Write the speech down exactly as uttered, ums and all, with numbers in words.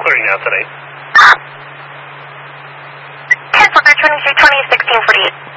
clearing now tonight. ten, twenty-three, twenty, sixteen forty-eight.